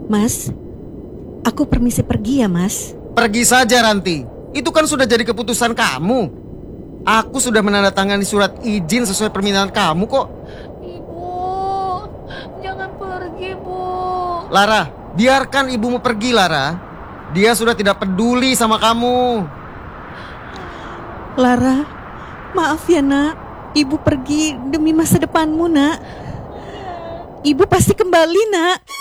Mas, aku permisi pergi ya, Mas. Pergi saja, Ranti. Itu kan sudah jadi keputusan kamu. Aku sudah menandatangani surat izin sesuai permintaan kamu kok. Ibu, jangan pergi, Bu. Lara, biarkan ibumu pergi, Lara. Dia sudah tidak peduli sama kamu. Lara, maaf ya nak. Ibu pergi demi masa depanmu nak. Ibu pasti kembali nak.